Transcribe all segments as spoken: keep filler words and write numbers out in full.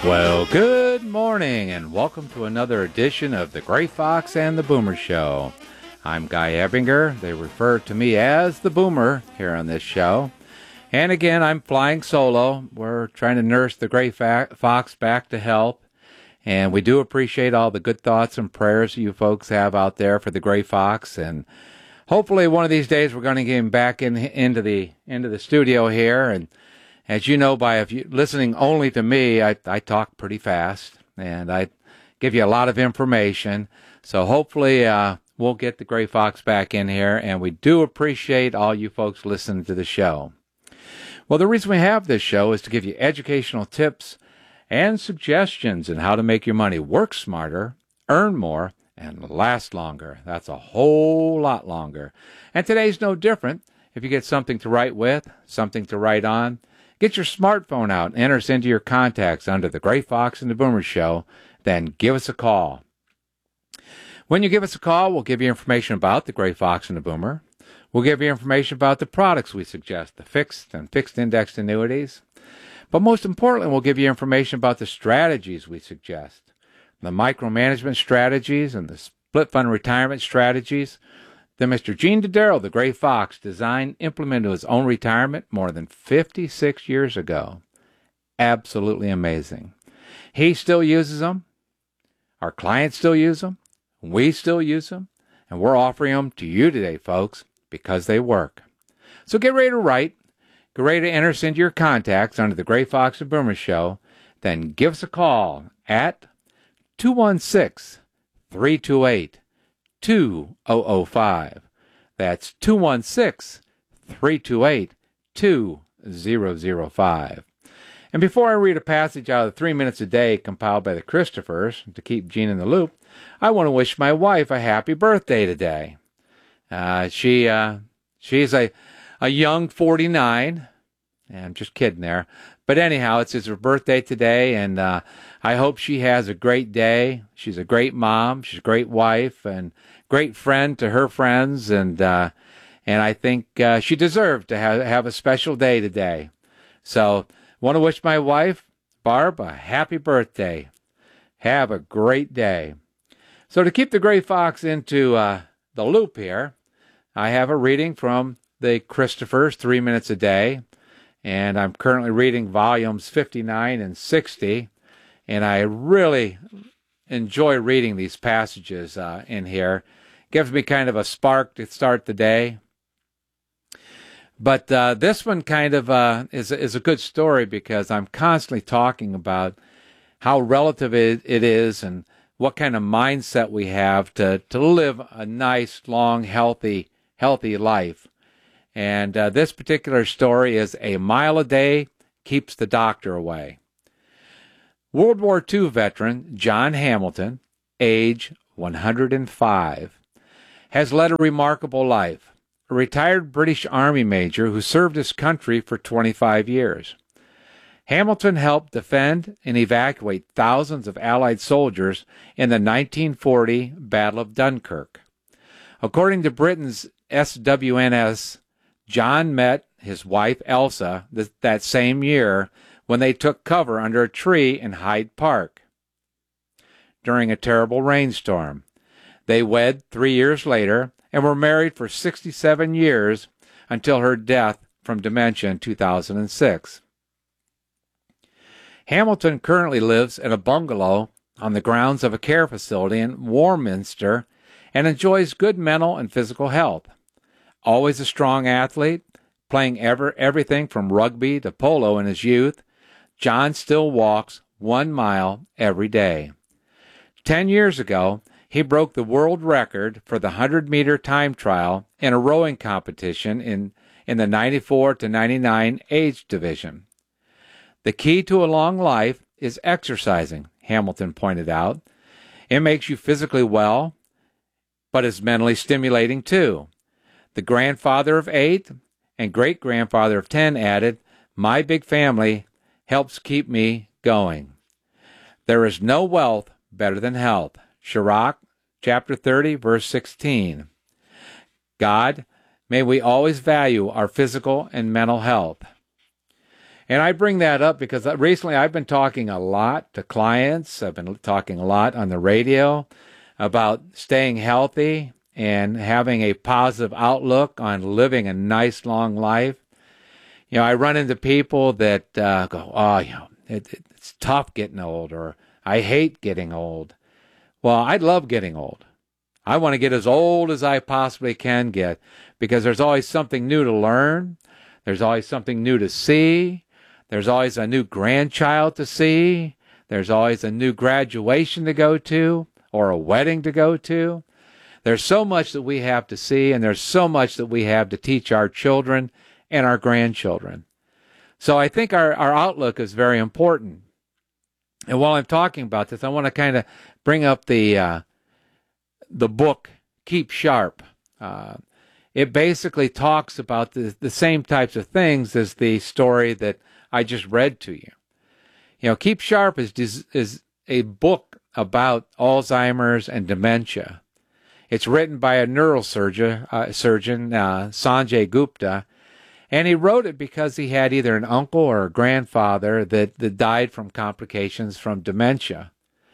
Well, good morning, and welcome to another edition of the Gray Fox and the Boomer Show. I'm Guy Ebinger. They refer to me as the Boomer here on this show. And again, I'm flying solo. We're trying to nurse the Gray Fox back to health. And we do appreciate all the good thoughts and prayers you folks have out there for the Gray Fox. And hopefully one of these days we're going to get him back in, into the into the studio here. And as you know, by if you listening only to me, I, I talk pretty fast, and I give you a lot of information. So hopefully uh, we'll get the Gray Fox back in here, and we do appreciate all you folks listening to the show. Well, the reason we have this show is to give you educational tips and suggestions on how to make your money work smarter, earn more, and last longer. That's a whole lot longer. And today's no different. If you get something to write with, something to write on, get your smartphone out and enter us into your contacts under the Gray Fox and the Boomer Show. Then give us a call. When you give us a call, we'll give you information about the Gray Fox and the Boomer. We'll give you information about the products we suggest, the fixed and fixed indexed annuities. But most importantly, we'll give you information about the strategies we suggest, the micromanagement strategies and the split fund retirement strategies that Mister Gene Dodaro, the Gray Fox, designed and implemented his own retirement more than fifty-six years ago. Absolutely amazing. He still uses them. Our clients still use them. We still use them. And we're offering them to you today, folks, because they work. So get ready to write. Get ready to enter us into your contacts under the Gray Fox and Boomer Show. Then give us a call at two one six, three two eight, two zero zero five. That's two one six, three two eight, two zero zero five. And before I read a passage out of Three Minutes a Day compiled by the Christophers to keep Gene in the loop, I want to wish my wife a happy birthday today. Uh, she uh, she's a a young forty-nine. And I'm just kidding there. But anyhow, it's, it's her birthday today, and uh, I hope she has a great day. She's a great mom. She's a great wife and great friend to her friends, and uh, and I think uh, she deserved to have, have a special day today. So want to wish my wife, Barb, a happy birthday. Have a great day. So to keep the Gray Fox into uh, the loop here, I have a reading from the Christophers, Three Minutes a Day. And I'm currently reading volumes fifty-nine and sixty, and I really enjoy reading these passages uh, in here. Gives me kind of a spark to start the day. But uh, this one kind of uh, is, is a good story because I'm constantly talking about how relative it, it is and what kind of mindset we have to, to live a nice, long, healthy, healthy life. And uh, this particular story is A Mile a Day Keeps the Doctor Away. World War Two veteran John Hamilton, age one hundred five, has led a remarkable life. A retired British Army major who served his country for twenty-five years. Hamilton helped defend and evacuate thousands of Allied soldiers in the nineteen forty Battle of Dunkirk. According to Britain's S W N S, John met his wife Elsa th- that same year when they took cover under a tree in Hyde Park during a terrible rainstorm. They wed three years later and were married for sixty-seven years until her death from dementia in two thousand six. Hamilton currently lives in a bungalow on the grounds of a care facility in Warminster and enjoys good mental and physical health. Always a strong athlete, playing ever everything from rugby to polo in his youth, John still walks one mile every day. Ten years ago, he broke the world record for the hundred-meter time trial in a rowing competition in, in the ninety-four to ninety-nine age division. The key to a long life is exercising, Hamilton pointed out. It makes you physically well, but is mentally stimulating too. The grandfather of eight and great-grandfather of ten added, "My big family helps keep me going." There is no wealth better than health. Sirach, chapter thirty, verse sixteen. God, may we always value our physical and mental health. And I bring that up because recently I've been talking a lot to clients. I've been talking a lot on the radio about staying healthy and having a positive outlook on living a nice long life. You know, I run into people that uh, go, oh, you know, it, it's tough getting old, or I hate getting old. Well, I love getting old. I want to get as old as I possibly can get because there's always something new to learn. There's always something new to see. There's always a new grandchild to see. There's always a new graduation to go to or a wedding to go to. There's so much that we have to see, and there's so much that we have to teach our children and our grandchildren. So I think our, our outlook is very important. And while I'm talking about this, I want to kind of bring up the uh, the book, Keep Sharp. Uh, it basically talks about the, the same types of things as the story that I just read to you. You know, Keep Sharp is is a book about Alzheimer's and dementia. It's written by a neurosurgeon, uh, surgeon, uh, Sanjay Gupta, and he wrote it because he had either an uncle or a grandfather that, that died from complications from dementia.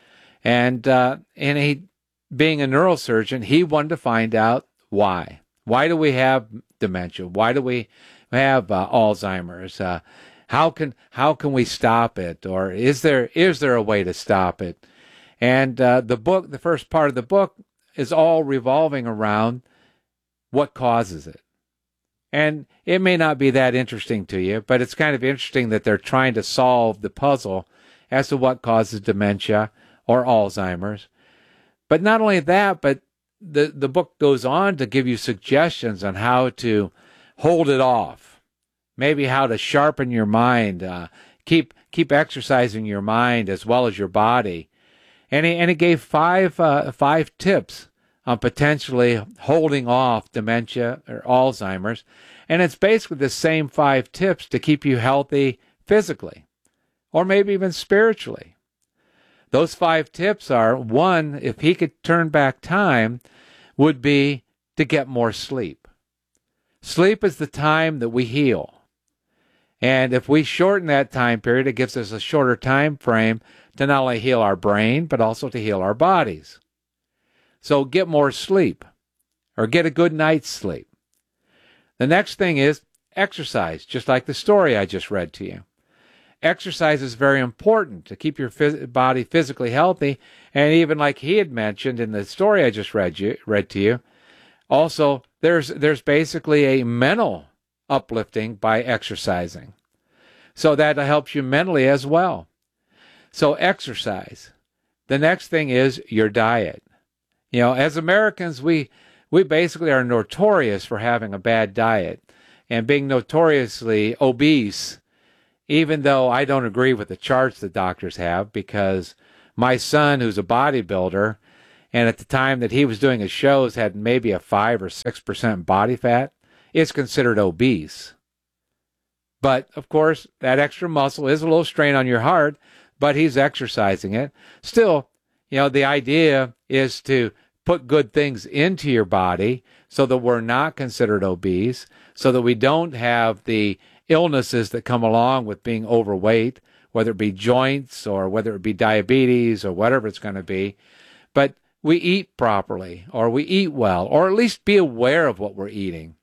And uh, and he, being a neurosurgeon, he wanted to find out why. Why do we have dementia? Why do we have uh, Alzheimer's? Uh, how can how can we stop it? Or is there is there a way to stop it? And uh, the book, the first part of the book, is all revolving around what causes it. And it may not be that interesting to you, but it's kind of interesting that they're trying to solve the puzzle as to what causes dementia or Alzheimer's. But not only that, but the, the book goes on to give you suggestions on how to hold it off, maybe how to sharpen your mind, uh, keep keep exercising your mind as well as your body. And he, and he gave five uh, five tips on potentially holding off dementia or Alzheimer's. And it's basically the same five tips to keep you healthy physically or maybe even spiritually. Those five tips are, one, if he could turn back time, would be to get more sleep. Sleep is the time that we heal. And if we shorten that time period, it gives us a shorter time frame to not only heal our brain, but also to heal our bodies. So get more sleep, or get a good night's sleep. The next thing is exercise, just like the story I just read to you. Exercise is very important to keep your phys- body physically healthy, and even like he had mentioned in the story I just read you read to you, also there's there's basically a mental uplifting by exercising. So that helps you mentally as well. So exercise. The next thing is your diet. You know, as Americans, we we basically are notorious for having a bad diet and being notoriously obese, even though I don't agree with the charts the doctors have, because my son, who's a bodybuilder, and at the time that he was doing his shows had maybe a five or six percent body fat, is considered obese. But, of course, that extra muscle is a little strain on your heart, but he's exercising it. Still, you know, the idea is to put good things into your body so that we're not considered obese, so that we don't have the illnesses that come along with being overweight, whether it be joints or whether it be diabetes or whatever it's going to be. But we eat properly, or we eat well, or at least be aware of what we're eating.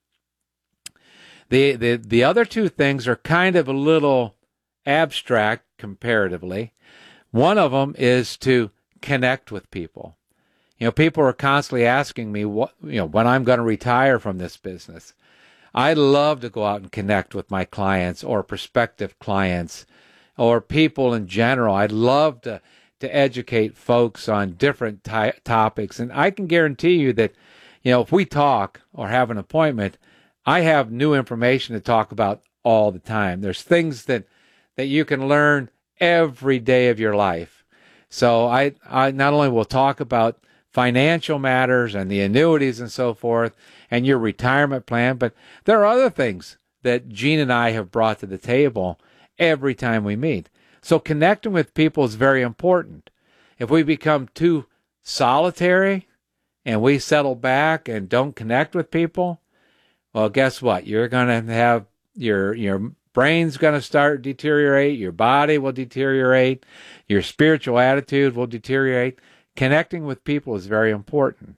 The, the, the other two things are kind of a little abstract comparatively. One of them is to connect with people. You know, people are constantly asking me what, you know, when I'm going to retire from this business. I love to go out and connect with my clients or prospective clients or people in general. I'd love to, to educate folks on different ty- topics. And I can guarantee you that, you know, if we talk or have an appointment, I have new information to talk about all the time. There's things that, that you can learn every day of your life. So I, I not only will talk about financial matters and the annuities and so forth and your retirement plan, but there are other things that Gene and I have brought to the table every time we meet. So connecting with people is very important. If we become too solitary and we settle back and don't connect with people, well, guess what? You're going to have your your brain's going to start deteriorate, your body will deteriorate, your spiritual attitude will deteriorate. Connecting with people is very important.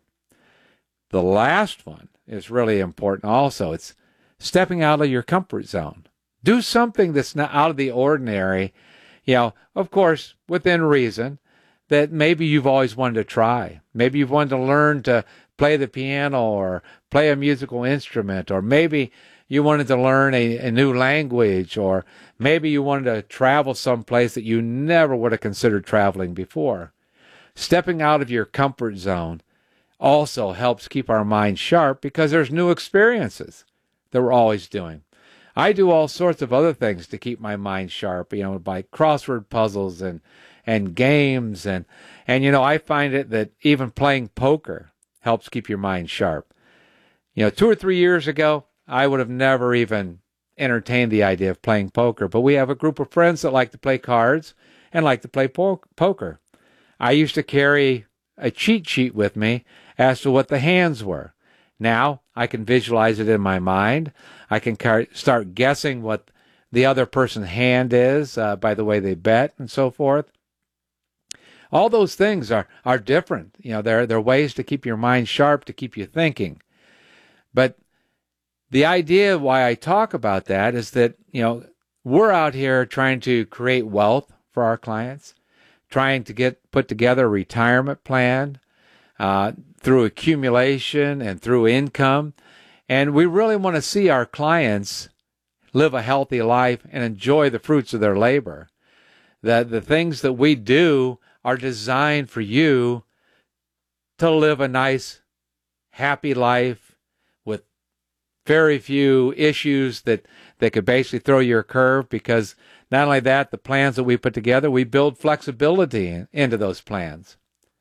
The last one is really important also. It's stepping out of your comfort zone. Do something that's not out of the ordinary, you know, of course, within reason, that maybe you've always wanted to try. Maybe you've wanted to learn to play the piano or play a musical instrument, or maybe you wanted to learn a, a new language, or maybe you wanted to travel someplace that you never would have considered traveling before. Stepping out of your comfort zone also helps keep our mind sharp because there's new experiences that we're always doing. I do all sorts of other things to keep my mind sharp, you know, by crossword puzzles and and games, and and you know, I find it that even playing poker helps keep your mind sharp. You know, two or three years ago, I would have never even entertained the idea of playing poker, but we have a group of friends that like to play cards and like to play po- poker. I used to carry a cheat sheet with me as to what the hands were. Now I can visualize it in my mind. I can car- start guessing what the other person's hand is uh, by the way they bet and so forth. All those things are, are different. You know, they're, they're ways to keep your mind sharp, to keep you thinking. But the idea why I talk about that is that, you know, we're out here trying to create wealth for our clients, trying to get put together a retirement plan uh, through accumulation and through income. And we really want to see our clients live a healthy life and enjoy the fruits of their labor. That the things that we do are designed for you to live a nice, happy life with very few issues that, that could basically throw you a curve, because not only that, the plans that we put together, we build flexibility in, into those plans.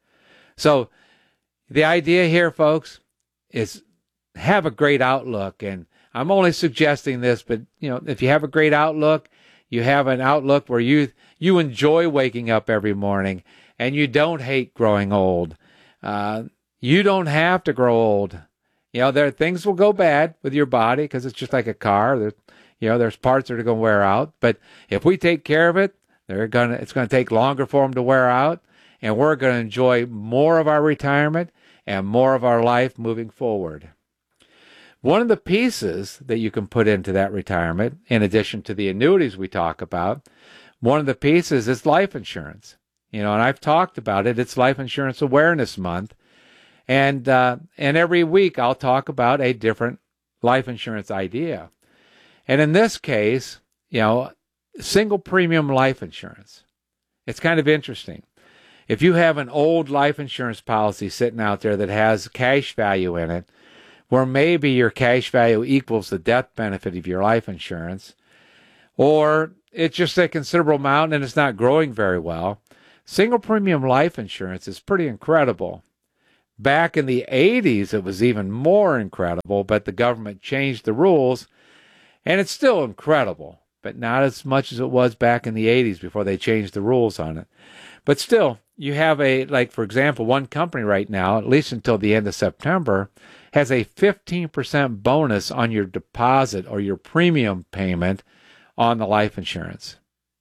So the idea here, folks, is have a great outlook. And I'm only suggesting this, but you know, if you have a great outlook, you have an outlook where you you enjoy waking up every morning and you don't hate growing old. Uh, you don't have to grow old. You know, there things will go bad with your body because it's just like a car. There, you know, there's parts that are going to wear out. But if we take care of it, they're gonna. It's going to take longer for them to wear out, and we're going to enjoy more of our retirement and more of our life moving forward. One of the pieces that you can put into that retirement, in addition to the annuities we talk about, one of the pieces is life insurance. You know, and I've talked about it. It's Life Insurance Awareness Month. And uh, and every week I'll talk about a different life insurance idea. And in this case, you know, single premium life insurance. It's kind of interesting. If you have an old life insurance policy sitting out there that has cash value in it, where maybe your cash value equals the death benefit of your life insurance, or it's just a considerable amount and it's not growing very well, single premium life insurance is pretty incredible. Back in the eighties, it was even more incredible, but the government changed the rules, and it's still incredible, but not as much as it was back in the eighties before they changed the rules on it. But still, you have a, like, for example, one company right now, at least until the end of September, has a fifteen percent bonus on your deposit or your premium payment on the life insurance.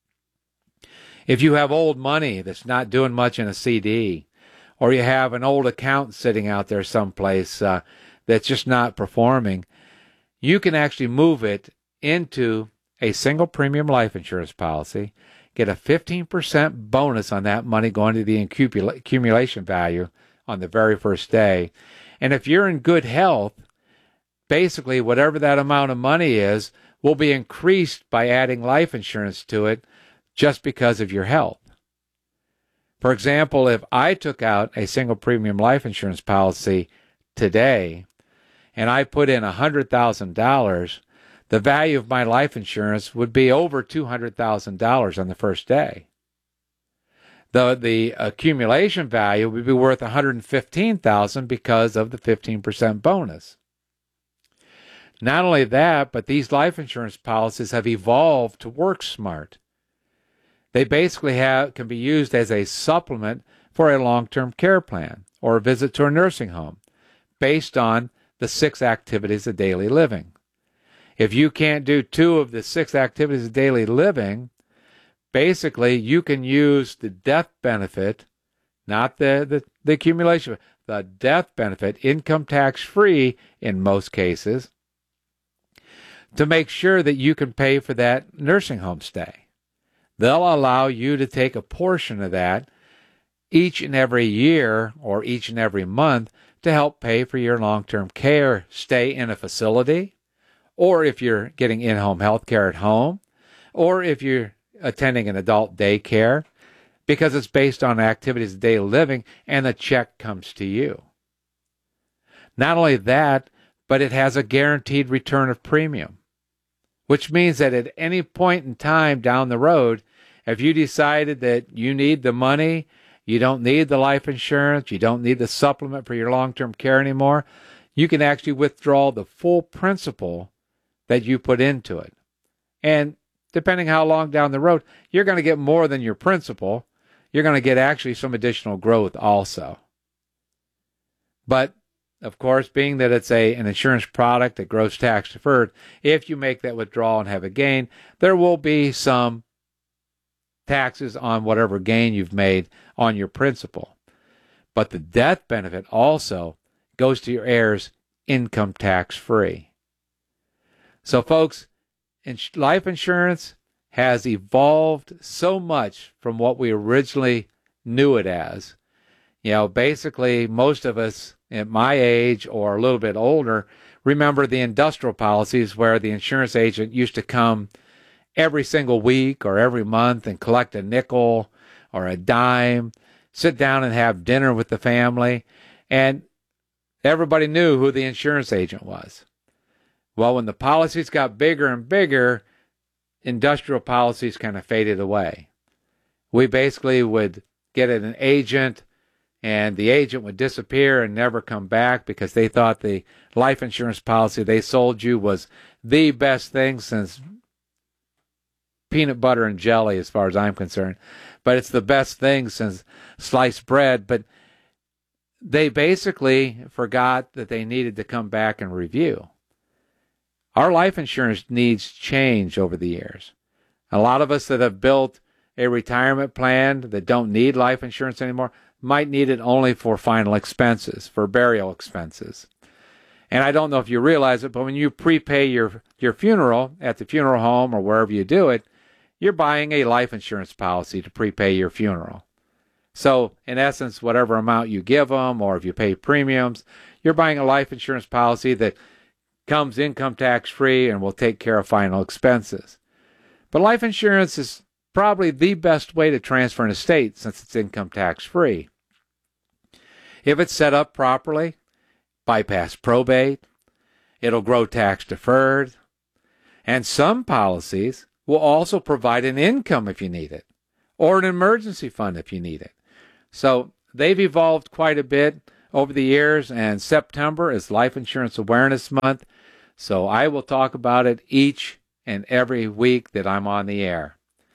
If you have old money that's not doing much in a C D, or you have an old account sitting out there someplace uh, that's just not performing, you can actually move it into a single premium life insurance policy, get a fifteen percent bonus on that money going to the accumulation value on the very first day. And if you're in good health, basically whatever that amount of money is will be increased by adding life insurance to it just because of your health. For example, if I took out a single premium life insurance policy today and I put in one hundred thousand dollars, the value of my life insurance would be over two hundred thousand dollars on the first day. The, the accumulation value would be worth one hundred fifteen thousand dollars because of the fifteen percent bonus. Not only that, but these life insurance policies have evolved to work smart. They basically have can be used as a supplement for a long-term care plan or a visit to a nursing home based on the six activities of daily living. If you can't do two of the six activities of daily living, basically you can use the death benefit, not the, the, the accumulation, the death benefit, income tax free in most cases, to make sure that you can pay for that nursing home stay. They'll allow you to take a portion of that each and every year or each and every month to help pay for your long-term care stay in a facility, or if you're getting in-home health care at home, or if you're attending an adult daycare, because it's based on activities of daily living and the check comes to you. Not only that, but it has a guaranteed return of premium, which means that at any point in time down the road, if you decided that you need the money, you don't need the life insurance, you don't need the supplement for your long-term care anymore, you can actually withdraw the full principal that you put into it. And depending how long down the road, you're going to get more than your principal. You're going to get actually some additional growth also. But, of course, being that it's a an insurance product that grows tax deferred, if you make that withdrawal and have a gain, there will be some taxes on whatever gain you've made on your principal. But the death benefit also goes to your heirs income tax free. So folks, ins- life insurance has evolved so much from what we originally knew it as. You know, basically most of us at my age or a little bit older remember the industrial policies where the insurance agent used to come every single week or every month and collect a nickel or a dime, sit down and have dinner with the family, and everybody knew who the insurance agent was. Well, when the policies got bigger and bigger, industrial policies kind of faded away. We basically would get an agent, and the agent would disappear and never come back because they thought the life insurance policy they sold you was the best thing since peanut butter and jelly, as far as I'm concerned. But it's the best thing since sliced bread. But they basically forgot that they needed to come back and review. Our life insurance needs change over the years. A lot of us that have built a retirement plan that don't need life insurance anymore might need it only for final expenses, for burial expenses. And I don't know if you realize it, but when you prepay your, your funeral at the funeral home or wherever you do it, you're buying a life insurance policy to prepay your funeral. So, in essence, whatever amount you give them, or if you pay premiums, you're buying a life insurance policy that comes income tax free and will take care of final expenses. But life insurance is probably the best way to transfer an estate since it's income tax free. If it's set up properly, bypass probate, it'll grow tax deferred, and some policies will also provide an income if you need it, or an emergency fund if you need it. So they've evolved quite a bit over the years, and September is Life Insurance Awareness Month, so I will talk about it each and every week that I'm on the air.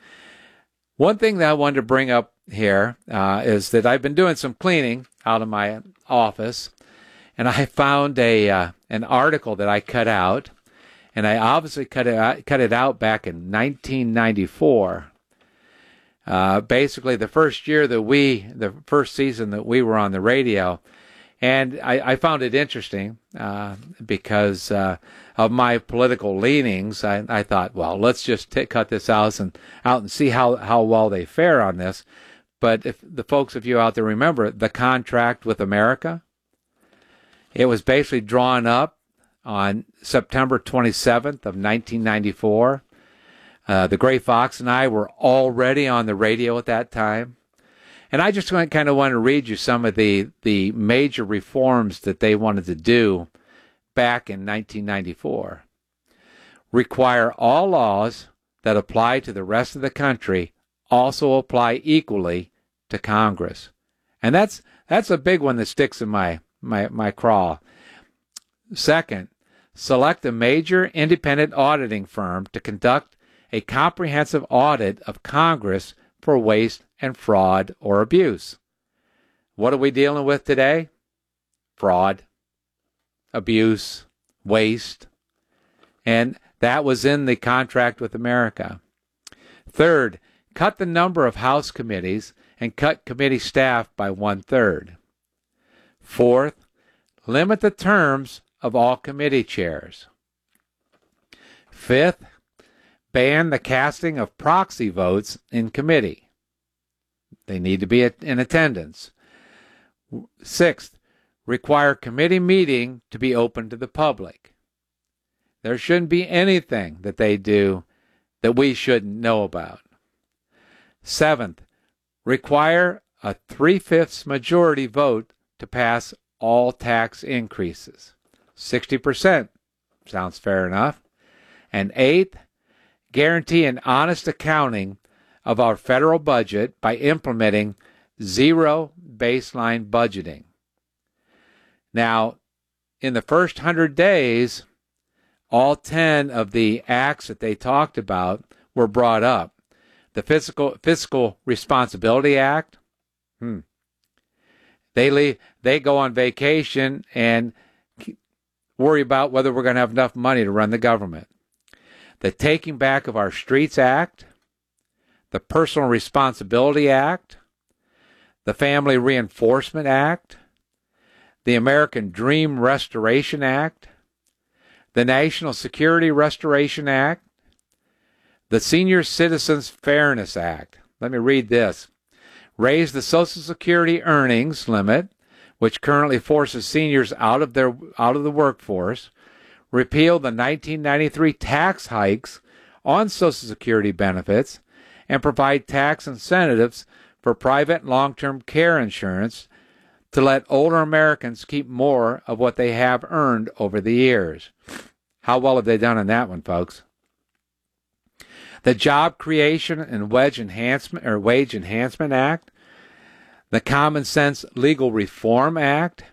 One thing that I wanted to bring up here uh, is that I've been doing some cleaning out of my office, and I found a uh, an article that I cut out. And I obviously cut it out, cut it out back in nineteen ninety-four. Uh, basically, the first year that we, the first season that we were on the radio. And I, I found it interesting uh, because uh, of my political leanings. I, I thought, well, let's just t- cut this out and out and see how, how well they fare on this. But if the folks of you out there remember the contract with America, it was basically drawn up on September twenty-seventh of nineteen ninety-four. Uh, the Gray Fox and I were already on the radio at that time. And I just kind of want to read you some of the, the major reforms that they wanted to do back in nineteen ninety-four. Require all laws that apply to the rest of the country also apply equally to Congress. And that's that's a big one that sticks in my, my, my craw. Second, select a major independent auditing firm to conduct a comprehensive audit of Congress for waste and fraud or abuse. What are we dealing with today? Fraud, abuse, waste. And That was in the contract with America. Third, cut the number of House committees and cut committee staff by one-third. Fourth, limit the terms of all committee chairs. Fifth, ban the casting of proxy votes in committee. They need to be in attendance. Sixth, require committee meeting to be open to the public. There shouldn't be anything that they do that we shouldn't know about. Seventh, require a three-fifths majority vote to pass all tax increases. sixty percent sounds fair enough. And eighth, guarantee an honest accounting of our federal budget by implementing zero baseline budgeting. Now, in the first hundred days, all ten of the acts that they talked about were brought up. The Fiscal Fiscal Responsibility Act, hmm. they leave, they go on vacation and worry about whether we're going to have enough money to run the government. The Taking Back of Our Streets Act, the Personal Responsibility Act, the Family Reinforcement Act, the American Dream Restoration Act, the National Security Restoration Act, the Senior Citizens Fairness Act. Let me read this. Raise the Social Security earnings limit, which currently forces seniors out of their out of the workforce. Repeal the nineteen ninety-three tax hikes on Social Security benefits, and provide tax incentives for private and long-term care insurance to let older Americans keep more of what they have earned over the years. How well have they done on that one, folks? The Job Creation and Wage Enhancement or Wage Enhancement Act, the Common Sense Legal Reform Act,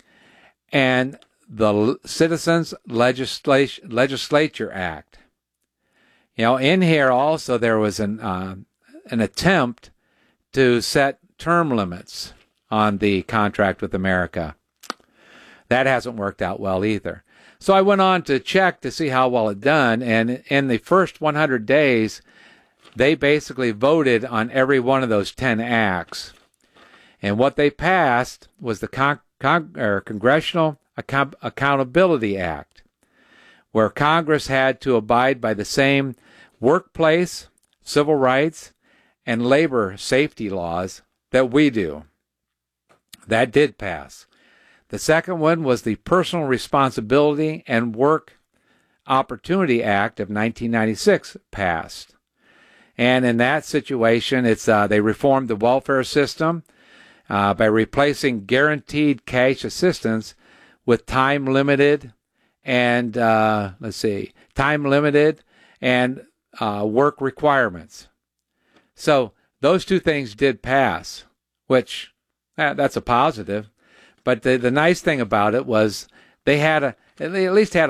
and the Citizens Legislat- Legislature Act. You know, in here also there was an uh, an attempt to set term limits on the contract with America. That hasn't worked out well either. So I went on to check to see how well it done, and in the first one hundred days, they basically voted on every one of those ten acts. And what they passed was the Con- Con- or Congressional Account- Accountability Act, where Congress had to abide by the same workplace, civil rights, and labor safety laws that we do. That did pass. The second one was the Personal Responsibility and Work Opportunity Act of nineteen ninety-six passed. And in that situation, it's uh, they reformed the welfare system uh, by replacing guaranteed cash assistance with time-limited and, uh, let's see, time-limited and uh, work requirements. So those two things did pass, which uh, that's a positive. But the, the nice thing about it was they had a, they at least had